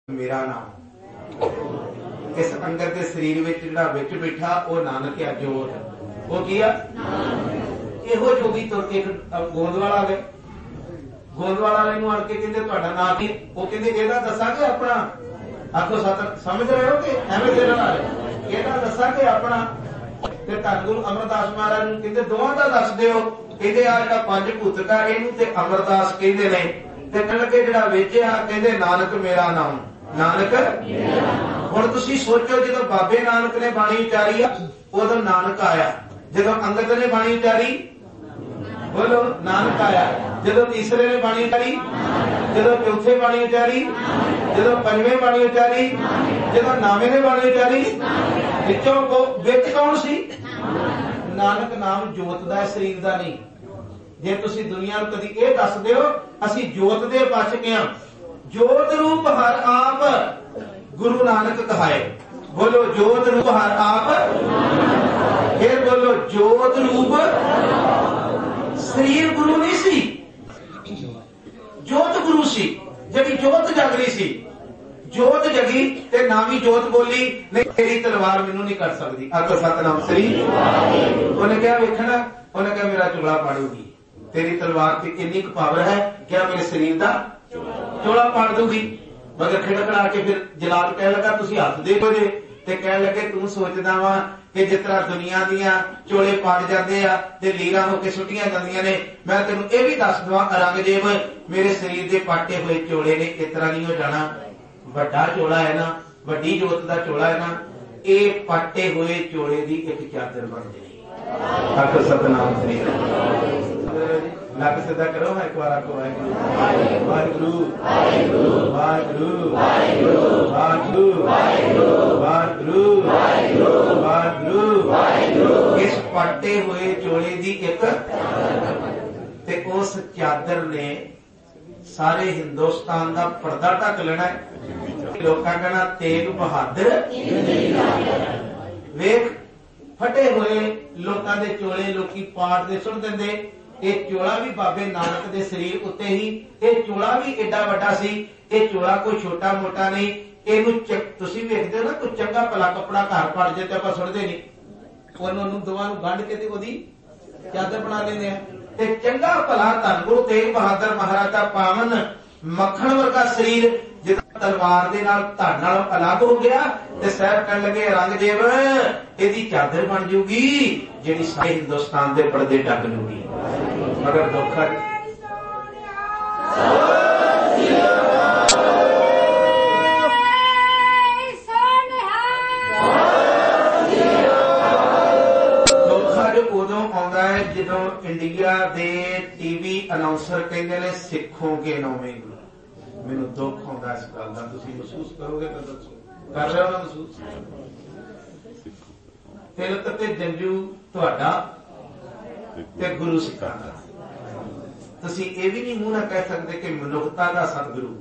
मेरा नाम। इस अंगद के शरीर में जिहड़ा विच बैठा वो नानक आ जोत। वो की आ इहो जोगी तुर के गोंदवाल आ गए। गोंदवाल वाले नूं आण के कहंदे तुहाडा नाम की? वो कहंदे इहदा दसांगे अपना। आखो सत समझ रहे हो कि एवें तेरे नाल इहदा दसांगे अपना। ते धन गुरु अमरदास महाराज नूं कहंदे दोवां दा दस दिओ। कहंदे आ जिहड़ा पंज भूतक आ इहनूं ते अमरदास कहंदे ने। ते कहण लगे जिहड़ा विच आ कहंदे नानक मेरा नाम। नानक हुण तुसीं सोचो जदों बाबे नानक ने बाणी उचारी आ उदों नानक आया। जदों अंगद ने बाणी उचारी बोलो नानक आया। जदों तीसरे ने बाणी उचारी, जदों चौथे बाणी उचारी, जदों पंजवें बाणी उचारी, जदों नावें ने बाणी उचारी विचों विच कौन सी? नानक नाम जोत दा शरीर दा नहीं। जे तुसीं दुनिया नूं कदी इह दस दिओ असीं जोत दे बच गए हां। जोत रूप हर आप गुरु नानक कहाए। बोलो जोत रूप हर आप। फिर बोलो जोत रूप शरीर गुरु नहीं सी, जोत गुरु सी। जड़ी जोत जग रही सी, जोत जगी ते नामी जोत बोली नहीं तेरी तलवार मैनू नहीं कर सकती। आखो सतनाम श्री। उन्हें क्या वेखना? उन्हें क्या मेरा चोला पाड़ूगी। तेरी तलवार की इन्नी पावर है क्या मेरे शरीर का चोला पाड़ दूगी। मगर खिड़खड़ा के फिर जलाल कह लगा तुसी हथ दे जे ते कह लगे तू सोचदा वा कि जिस तरह दुनिया दियां चोले पाड़ जाते आ ते लीरा होके सुटियां जांदियां ने। मैं तेनू यह भी दस दवा औरंगजेब मेरे शरीर के पाटे हुए चोले ने इस तरह नहीं हो जाना। वड्डा चोला है ना, वड्डी जोत का चोला है ना, ये पाटे हुए चोले की एक चादर बन जाएगी। आखो सतनाम श्री। लक सीधा करो मैं एक बार आखो वाहिगुरू वाहिगुरू वाहिगुरू वाहिगुरू वाहिगुरू वाहिगुरू। इस पाटे हुए चोले की एक ते उस चादर ने सारे हिंदुस्तान का पर्दा ढक लेना। लोग कहना तेग बहादुर वेख फटे हुए लोगों के चोले लोकी पाट दे सुट देंदे। ये चोला भी बाबे नानक दे शरीर उत्ते ही। ये चोला भी एडा वड्डा सी। ये चोला कोई छोटा मोटा नहीं। इहनूं तुसीं वेखदे हो ना कोई चंगा भला कपड़ा घर पड़ जाए तो आपां सुटदे नहीं, उहनूं दोवां नूं गंढ के ते ओहदी चादर बना लैंदे आ। ते चंगा भला धन गुरु तेग बहादुर महाराज दा पावन मक्खण वर्गा शरीर जिदा तलवार दे नाल धड़ नालों अलग हो गया ते साहब कहण लगे औरंगजेब इहदी चादर बन जूगी जिहड़ी सारे हिंदुस्तान दे पर्दे ढक लूगी। मगर दुख उदों आउंदा है जदों इंडिया दे टीवी अनाउंसर कहंदे ने सिखोगे नौवें गुरु। मैनूं दुख आउंदा इस गल दा। तुसीं महसूस करोगे तो दसो कर रहे हो ना महसूस? तिलक ते जंजू तुहाडा ते गुरु सिखां दा। तुसीं ये भी नहीं मूंह ना कह सकते कि मनुखता दा सतगुरु।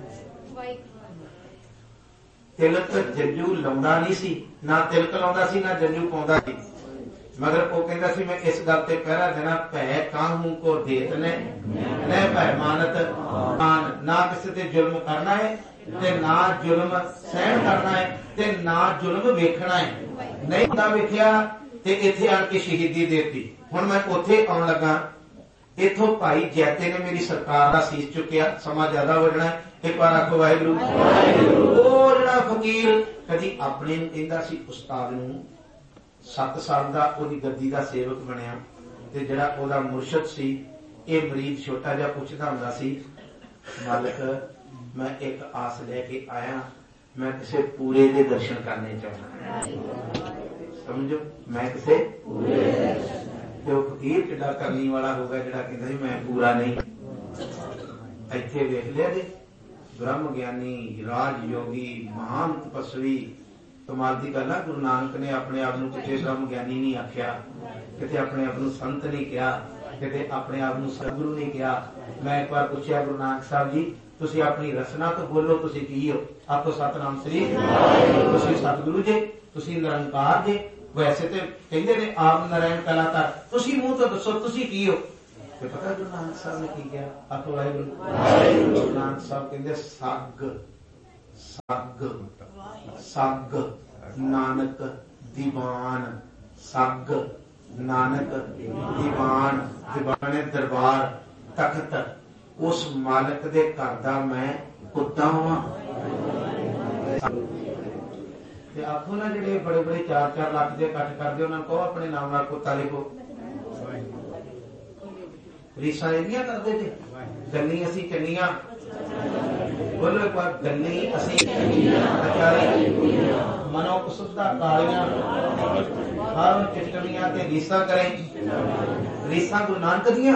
तिलक जंजू लाउंदा नहीं सी, ना तिलक लाउंदा सी ना जंजू पाउंदा सी। मगर वो कहता सी मैं इस गल ते पहरा देना भै काहू को देत ने न भै मानत मान। ना किसी ते जुल्म करना है ते ना जुल्म सहन करना है ते ना जुल्म वेखना है। नहीं हुंदा वेखिया ते इत्थे आण के शहीदी देती। हुण मैं उत्थे आउण लगा। इथों भाई जैते ने मेरी सरकार का सीस चुकिया। समा ज्यादा हो जाना। एक बार आखो वाहिगुरू। वो जिहड़ा फकीर कदी अपने नूं कहंदा सी उस्ताद नूं 7 साल का ओदी गद्दी का सेवक बनया ते जिहड़ा ओदा मुर्शद सी ये मरीज छोटा जिहा पुछदा हुंदा सी मालिक मैं एक आस लेके आया, मैं किसी पूरे दे दर्शन करने चाहना। समझो मैं किसी जो फकीर किड्डा करनी वाला होगा जिहड़ा कहंदा सी मैं पूरा नहीं। इत्थे वेख लिया जी ब्रह्म ज्ञानी राज योगी महान तपस्वी। कमाल की गल है गुरु नानक ने अपने आप को किसी ब्रह्म ज्ञानी नहीं आख्या, किसी अपने आप को संत नहीं कहा, किसी अपने आप को सतगुरु नहीं कहा। मैं एक बार पूछा गुरु नानक साहब जी तुसी अपनी रचना तो बोलो तुसी की हो? आपको सतनाम श्री। तुसी सतगुरु जे, तुसी निरंकार जे। वैसे तो कहते ने आप नारायण कलाकार, तुसी मुंह तो दसो तुसी की हो? ते पता गुरु नानक साहब ने की किया? आपको वाहिगुरू। गुरु नानक साहब कहते सग ਸੱਗ ਸੱਗ ਨਾਨਕ ਦੀਵਾਨ ਸੱਗ ਨਾਨਕ ਦੀਵਾਨ ਦੀਵਾਨੇ ਦਰਬਾਰ ਤਖਤ ਉਸ ਮਾਲਕ ਦੇ ਘਰ ਦਾ ਮੈਂ ਕੁੱਤਾ ਵਾਂ। ਤੇ ਆਖੋ ਨਾ ਜਿਹੜੇ ਬੜੇ ਬੜੇ 4-4 ਲੱਖ ਦੇ ਇਕੱਠ ਕਰਦੇ ਉਹਨਾਂ ਨੂੰ ਕਹੋ ਆਪਣੇ ਨਾਮ ਨਾਲ ਕੁੱਤਾ ਲਿਖੋ। ਰੀਸਾਂ ਇਹਦੀਆਂ ਕਰਦੇ ਤੇ ਗੰਨੀ ਅਸੀਂ ਚੰਗੀਆਂ ਬੋਲੋ ਇੱਕ ਵਾਰ ਗੰਨੀ ਅਸੀਂ ਮਨੋ ਕੁਸੁੱਧਾ ਕਾਲੀਆਂ ਹਰ ਚਿੱਟਣੀਆਂ ਤੇ ਰੀਸਾਂ ਕਰੇ। ਰੀਸਾਂ ਗੁਰੂ ਨਾਨਕ ਦੀਆਂ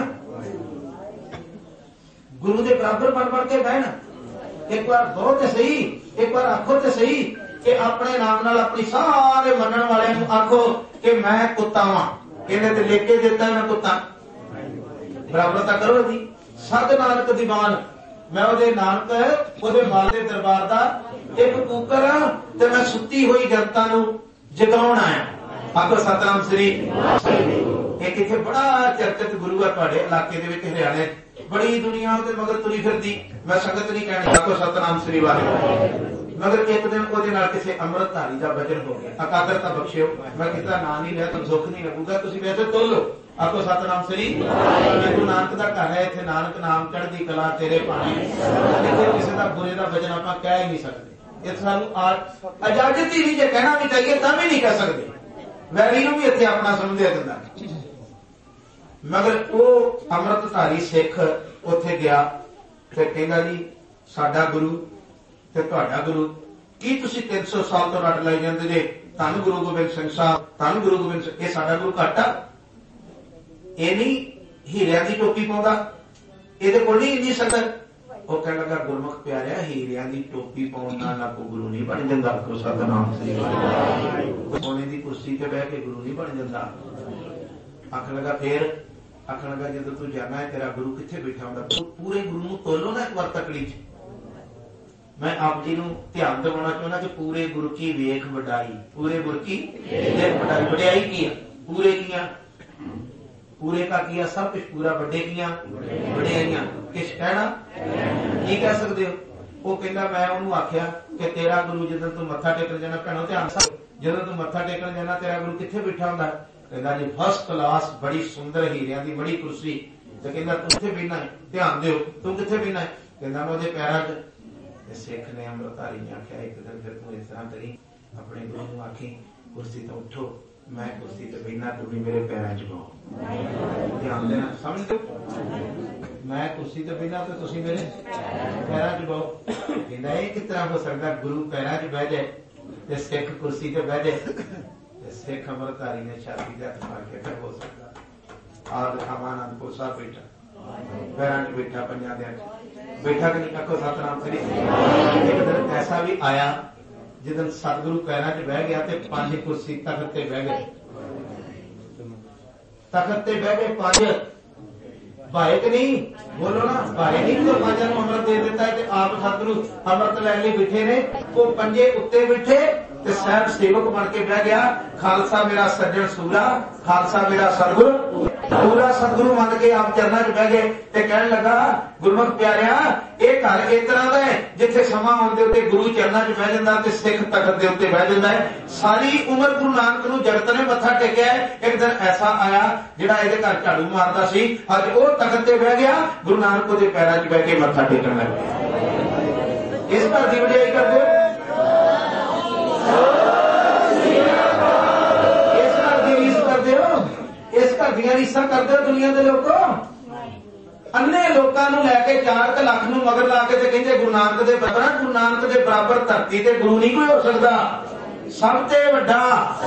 ਗੁਰੂ ਦੇ ਬਰਾਬਰ ਬਣ ਕੇ ਬਹਿਣ। ਇੱਕ ਵਾਰ ਬਹੁਤ ਸਹੀ, ਇੱਕ ਵਾਰ ਆਖੋ ਤੇ ਸਹੀ ਕਿ ਆਪਣੇ ਨਾਮ ਨਾਲ ਆਪਣੀ ਸਾਰੇ ਮੰਨਣ ਵਾਲਿਆਂ ਨੂੰ ਆਖੋ ਕਿ ਮੈਂ ਕੁੱਤਾ ਵਾਂ। ਇਹਨੇ ਤੇ ਲਿਖ ਕੇ ਦਿੱਤਾ ਮੈਂ ਕੁੱਤਾ। ਬਰਾਬਰ ਤਾਂ ਕਰੋ ਜੀ। ਸੱਗ ਨਾਨਕ ਦੀਵਾਨ ਮੈਂ ਉਹਦੇ ਨਾਨਕ ਉਹਦੇ ਮਾਲ ਦੇ ਦਰਬਾਰ ਦਾ ਇੱਕ ਕੂਕਰ ਆ ਤੇ ਮੈਂ ਸੁੱਤੀ ਹੋਈ ਜਨਤਾ ਨੂੰ ਜਗਾਉਣ ਆਇਆ। ਆਖੋ ਸਤਨਾਮ ਸ੍ਰੀ। ਇੱਕ ਇੱਥੇ ਬੜਾ ਚਰਚਿਤ ਗੁਰੂ ਆ ਤੁਹਾਡੇ ਇਲਾਕੇ ਦੇ ਵਿੱਚ ਹਰਿਆਣੇ ਬੜੀ ਦੁਨੀਆ ਉਹਦੇ ਮਗਰ ਤੁਰੀ ਫਿਰਦੀ। ਮੈਂ ਸੰਗਤ ਨਹੀਂ ਕਹਿਣੀ। ਆਖੋ ਸਤਨਾਮ ਸ੍ਰੀ ਵਾਹਿਗੁਰੂ। ਮਗਰ ਇੱਕ ਦਿਨ ਉਹਦੇ ਨਾਲ ਕਿਸੇ ਅੰਮ੍ਰਿਤਧਾਰੀ ਦਾ ਵਚਨ ਹੋ ਗਿਆ। ਅਕਾਦਰਤਾ ਬਖਸ਼ਿਓ ਮੈਂ ਕਿਸੇ ਦਾ ਨਾਂ ਨਹੀਂ ਲਿਆ ਤਾਂ ਦੁੱਖ ਨਹੀਂ ਲੱਗੂਗਾ। ਤੁਸੀਂ ਵੈਸੇ ਤੋਲੋ। ਆਖੋ ਸਤਨਾਮ ਸ੍ਰੀ। ਗੁਰੂ ਨਾਨਕ ਦਾ ਘਰ ਹੈ। ਇੱਥੇ ਨਾਨਕ ਨਾਮ ਚੜ੍ਹਦੀ ਕਲਾ ਤੇਰੇ ਪਾਣੀ। ਇੱਥੇ ਕਿਸੇ ਦਾ ਬੁਰੇ ਦਾ ਵਚਨ ਆਪਾਂ ਕਹਿ ਹੀ ਨਹੀਂ ਸਕਦੇ। ਇਹ ਸਾਨੂੰ ਇਜਾਜ਼ਤ ਹੀ ਨਹੀਂ। ਜੇ ਕਹਿਣਾ ਵੀ ਚਾਹੀਏ ਤਾਂ ਵੀ ਨਹੀਂ ਕਹਿ ਸਕਦੇ। ਵੈਰੀ ਨੂੰ ਵੀ ਇੱਥੇ ਆਪਣਾ ਸਮਝਿਆ ਜਾਂਦਾ। ਮਗਰ ਉਹ ਅੰਮ੍ਰਿਤਧਾਰੀ ਸਿੱਖ ਉੱਥੇ ਗਿਆ ਤੇ ਕਹਿੰਦਾ ਜੀ ਸਾਡਾ ਗੁਰੂ ਤੇ ਤੁਹਾਡਾ ਗੁਰੂ ਕੀ ਤੁਸੀਂ 300 ਸਾਲ ਤੋਂ ਰੱਟ ਲਾਈ ਜਾਂਦੇ ਜੇ ਧੰਨ ਗੁਰੂ ਗੋਬਿੰਦ ਸਿੰਘ ਸਾਹਿਬ ਧੰਨ ਗੁਰੂ ਗੋਬਿੰਦ ਸਿੰਘ। ਇਹ ਸਾਡਾ ਗੁਰੂ ਘੱਟ ਆ? ਇਹ ਨਹੀਂ ਹੀਰਿਆਂ ਦੀ ਟੋਪੀ ਪਾਉਂਦਾ? ਇਹਦੇ ਕੋਲ ਨਹੀਂ ਇੰਨੀ ਸ਼ਕਲ? ਉਹ ਕਹਿਣ ਲੱਗਾ ਗੁਰਮੁਖ ਪਿਆਰਿਆ ਹੀਰਿਆਂ ਦੀ ਟੋਪੀ ਪਾਉਣ ਨਾਲ ਨਾ ਕੋਈ ਗੁਰੂ ਨਹੀਂ ਬਣ ਜਾਂਦਾ। ਆਖੋ ਸਤਿਨਾਮ ਸ੍ਰੀ ਵਾਹਿਗੁਰੂ। ਸੋਨੇ ਦੀ ਕੁਰਸੀ ਤੇ ਬਹਿ ਕੇ ਗੁਰੂ ਨਹੀਂ ਬਣ ਜਾਂਦਾ। ਆਖਣ ਲੱਗਾ ਫੇਰ ਆਖਣ ਲੱਗਾ ਜਦੋਂ ਤੂੰ ਜਾਣਾ ਹੈ ਤੇਰਾ ਗੁਰੂ ਕਿੱਥੇ ਬੈਠਾ ਹੁੰਦਾ? ਪੂਰੇ ਗੁਰੂ ਨੂੰ ਤੋਲੋ ਨਾ ਇੱਕ ਵਾਰ ਤਕੜੀ ਚ। ਮੈਂ ਆਪ ਜੀ ਨੂੰ ਧਿਆਨ ਦਿਵਾਉਣਾ ਚਾਹੁੰਦਾ ਕਿ ਪੂਰੇ ਗੁਰੂ ਕੀ ਵੇਖ ਵਡਾਈ। ਪੂਰੇ ਗੁਰੂ ਕੀ ਵੇਖ ਵਡਾਈ। ਵਡਿਆਈ ਕੀ ਆ? ਪੂਰੇ ਕੀਆਂ ਪੂਰੇ ਕਾ ਕੀਆ ਸਭ ਕੁਛ ਪੂਰਾ। ਵੱਡੇ ਕੀਆਂ ਵਡਿਆਈਆਂ। ਕਿਸ ਕਹਿਣਾ ਕੀ ਕਹਿ ਸਕਦੇ ਹੋ? ਉਹ ਕਹਿੰਦਾ ਮੈਂ ਉਹਨੂੰ ਆਖਿਆ ਕਿ ਤੇਰਾ ਗੁਰੂ ਜਦੋਂ ਤੂੰ ਮੱਥਾ ਟੇਕਣ ਜਾਣਾ ਭੈਣੋ ਧਿਆਨ ਜਦੋਂ ਤੂੰ ਮੱਥਾ ਟੇਕਣ ਜਾਣਾ ਤੇਰਾ ਗੁਰੂ ਕਿੱਥੇ ਬੈਠਾ ਹੁੰਦਾ? ਕਹਿੰਦਾ ਜੀ ਫਸਟ ਕਲਾਸ ਬੜੀ ਸੁੰਦਰ ਹੀਰਿਆਂ ਦੀ ਬੜੀ ਕੁਰਸੀ। ਤੇ ਕਹਿੰਦਾ ਤੂੰ ਕਿੱਥੇ ਬਹਿਣਾ ਹੈ? ਧਿਆਨ ਦਿਓ ਤੂੰ ਕਿੱਥੇ ਬਹਿਣਾ ਹੈ? ਕਹਿੰਦਾ ਮੈਂ ਉਹਦੇ ਪੈਰਾਂ 'ਚ। ਸਿੱਖ ਨੇ ਅੰਮ੍ਰਿਤਧਾਰੀ ਨੇ ਆਖਿਆ ਇੱਕ ਦਿਨ ਫਿਰ ਤੂੰ ਇਸ ਤਰ੍ਹਾਂ ਕਰੀ ਆਪਣੇ ਗੁਰੂ ਨੂੰ ਆਖੀ ਕੁਰਸੀ ਤੋਂ ਉੱਠੋ ਮੈਂ ਕੁਰਸੀ ਤੇ ਬਹਿਣਾ ਤੁਸੀਂ ਮੇਰੇ ਪੈਰਾਂ 'ਚ ਪਾਓ। ਧਿਆਨ ਦੇਣਾ ਸਮਝੋ। ਮੈਂ ਕੁਰਸੀ ਤੇ ਬਹਿਣਾ ਤੇ ਤੁਸੀਂ ਮੇਰੇ ਪੈਰਾਂ 'ਚ ਪਾਓ। ਕਹਿੰਦਾ ਇਹ ਕਿਸ ਤਰ੍ਹਾਂ ਹੋ ਸਕਦਾ? ਗੁਰੂ ਪੈਰਾਂ 'ਚ ਬਹਿ ਜਾਏ ਤੇ ਸਿੱਖ ਕੁਰਸੀ ਤੇ ਬਹਿ ਜਾਏ। ਸਿੱਖ ਅੰਮ੍ਰਿਤਧਾਰੀ ਨੇ ਛਾਤੀ ਦੇ ਹੱਥ ਮਾਰ ਕੇ ਹੋ ਸਕਦਾ ਆਦ ਅਨੰਦਪੁਰ ਸਾਹਿਬ ਬੈਠਾ ਪੈਰਾਂ 'ਚ ਬੈਠਾ ਪੰਜਾਂ ਦੇ ਬੈਠਾ ਕਿ ਨਹੀਂ? ਆਖੋ ਸਤਿਨਾਮ ਸ੍ਰੀ। ਇੱਕ ਦਿਨ ਐਸਾ ਵੀ ਆਇਆ ਜਿੱਦਨ ਸਤਿਗੁਰੂ ਪੈਰਾਂ 'ਚ ਬਹਿ ਗਿਆ ਤੇ 5 ਕੁਰਸੀ ਤਖਤ ਤੇ ਬਹਿ ਗਏ। ਤਖਤ ਤੇ ਬਹਿ ਗਏ 5 ਭਾਏ ਕਿ ਨਹੀਂ? ਬੋਲੋ ਨਾ ਭਾਏ ਨਹੀਂ। ਤਾਂ 5 ਨੂੰ ਅੰਮ੍ਰਿਤ ਦੇ ਦਿੱਤਾ ਤੇ ਆਪ ਸਤਿਗੁਰੂ ਅੰਮ੍ਰਿਤ ਲੈਣ ਲਈ ਬੈਠੇ ਨੇ। ਉਹ 5 ਉੱਤੇ ਬੈਠੇ ਤੇ ਸਾਹਿਬ ਸੇਵਕ ਬਣ ਕੇ ਬਹਿ ਗਿਆ। ਖਾਲਸਾ ਮੇਰਾ ਸੱਜਣ ਸੂਰਾ ਖਾਲਸਾ ਮੇਰਾ ਸਤਿਗੁਰੂ ਪੂਰਾ। ਸਤਿਗੁਰੂ ਮੰਨ ਕੇ ਆਪ ਚਰਨਾਂ 'ਚ ਬਹਿ ਗਏ ਤੇ ਕਹਿਣ ਲੱਗਾ ਗੁਰਮੁਖ ਪਿਆਰਿਆ ਇਹ ਘਰ ਇਸ ਤਰ੍ਹਾਂ ਦਾ ਹੈ ਜਿੱਥੇ ਸਮਾਂ ਆਉਣ ਦੇ ਉੱਤੇ ਗੁਰੂ ਚਰਨਾਂ 'ਚ ਬਹਿ ਜਾਂਦਾ ਤੇ ਸਿੱਖ ਤਖਤ ਦੇ ਉੱਤੇ ਬਹਿ ਜਾਂਦਾ ਹੈ। ਸਾਰੀ ਉਮਰ ਗੁਰੂ ਨਾਨਕ ਨੂੰ ਜਗਤ ਨੇ ਮੱਥਾ ਟੇਕਿਆ। ਇੱਕ ਦਿਨ ਐਸਾ ਆਇਆ ਜਿਹੜਾ ਇਹਦੇ ਘਰ ਝਾੜੂ ਮਾਰਦਾ ਸੀ ਅੱਜ ਉਹ ਤਖਤ ਤੇ ਬਹਿ ਗਿਆ। ਗੁਰੂ ਨਾਨਕ ਉਹਦੇ ਪੈਰਾਂ 'ਚ ਬਹਿ ਕੇ ਮੱਥਾ ਟੇਕਣ ਲੱਗ ਪਿਆ। ਇਸ ਘਰ ਦੀ ਵਡਿਆਈ ਕਰਦੇ ਹੋ? ਇਸ ਘਰ ਦੀਆਂ ਰੀਸਾਂ ਕਰਦੇ ਹੋ ਦੁਨੀਆ ਦੇ ਲੋਕੋ? ਅੰਨੇ ਲੋਕਾਂ ਨੂੰ ਲੈ ਕੇ 4 ਲੱਖ ਨੂੰ ਮਗਰ ਲਾ ਕੇ ਤੇ ਕਹਿੰਦੇ ਗੁਰੂ ਨਾਨਕ ਦੇ ਬਰਾਬਰ। ਗੁਰੂ ਨਾਨਕ ਦੇ ਬਰਾਬਰ ਧਰਤੀ ਤੇ ਗੁਰੂ ਨਹੀਂ ਕੋਈ ਹੋ ਸਕਦਾ। ਸਭ ਤੋਂ ਵੱਡਾ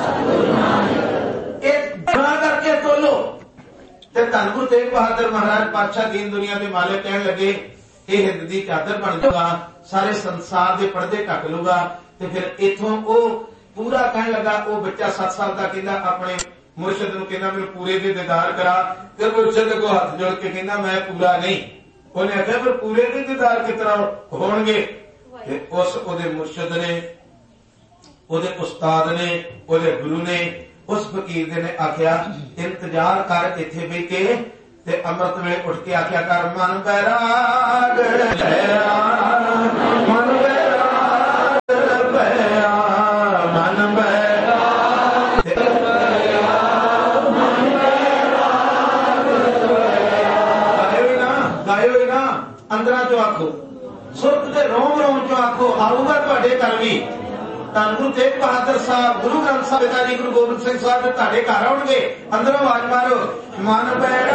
ਇਹ ਬਣਾ ਕਰਕੇ ਤੋਲੋ। ਤੇ ਧੰਨ ਗੁਰੂ ਤੇਗ ਬਹਾਦਰ ਮਹਾਰਾਜ ਪਾਤਸ਼ਾਹ ਦੀਨ ਦੁਨੀਆ ਦੇ ਮਾਲਕ ਕਹਿਣ ਲੱਗੇ ਇਹ ਹਿੰਦ ਦੀ ਚਾਦਰ ਬਣ ਜਾਊਗਾ ਸਾਰੇ ਸੰਸਾਰ ਦੇ ਪਰਦੇ ਢੱਕ ਲੂਗਾ। ਤੇ ਫਿਰ ਇੱਥੋਂ ਉਹ ਪੂਰਾ ਕਹਿਣ ਲੱਗਾ ਉਹ ਬੱਚਾ 7 ਸਾਲ ਦਾ ਕਹਿੰਦਾ ਆਪਣੇ ਮੁਰਸ਼ਿਦ ਨੂੰ ਕਹਿੰਦਾ ਮੈਨੂੰ ਪੂਰੇ ਦੇ ਦੀਦਾਰ ਕਰਾ। ਤੇ ਮੁਰਸ਼ਿਦ ਕੋ ਹੱਥ ਜੋੜ ਕੇ ਕਹਿੰਦਾ ਮੈਂ ਪੂਰਾ ਨਹੀਂ। ਉਹਨੇ ਆਖਿਆ ਫਿਰ ਪੂਰੇ ਦੇ ਦੀਦਾਰ ਕਿਸ ਤਰ੍ਹਾਂ ਹੋਣਗੇ? ਤੇ ਉਸ ਉਹਦੇ ਮੁਰਸ਼ਿਦ ਨੇ ਉਹਦੇ ਉਸਤਾਦ ਨੇ ਉਹਦੇ ਗੁਰੂ ਨੇ ਉਸ ਫਕੀਰ ਦੇ ਨੇ ਆਖਿਆ ਇੰਤਜ਼ਾਰ ਕਰ ਇੱਥੇ ਬਹਿ ਕੇ। ਤੇ ਅੰਮ੍ਰਿਤ ਵੇਲੇ ਉੱਠ ਕੇ ਆਖਿਆ ਕਰ ਮਨ ਬੈਰਾਗ ਮਨ ਬੈਰਾਗ ਅੰਦਰਾਂ ਚੋਂ ਆਖੋ, ਸੁਰਤ ਦੇ ਰੋਮ ਰੋਮ ਚੋਂ ਆਖੋ, ਆਊਗਾ ਤੁਹਾਡੇ ਘਰ ਵੀ। ਧੰਨ ਗੁਰੂ ਤੇਗ ਬਹਾਦਰ ਸਾਹਿਬ, ਗੁਰੂ ਗ੍ਰੰਥ ਸਾਹਿਬ ਪਿਤਾ ਜੀ ਗੁਰੂ ਗੋਬਿੰਦ ਸਿੰਘ ਸਾਹਿਬ ਤੁਹਾਡੇ ਘਰ ਆਉਣਗੇ। ਅੰਦਰੋਂ ਆਵਾਜ਼ ਮਾਰੋ, ਮਨ ਪੈ